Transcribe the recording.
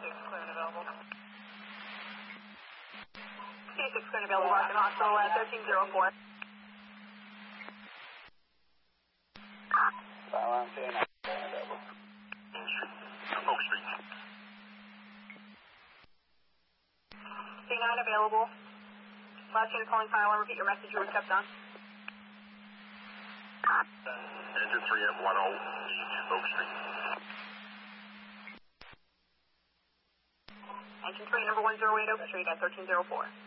clear and available. C6 clear and available, Boston Hospital at 1304. Silence, C9 clear and available. Main Street. Oak Street. C9 available. Last unit calling file, I'll repeat your message, you were kept on. Engine 3 at 10, Oak Street. Engine 3, number 108 Oak Street at 1304.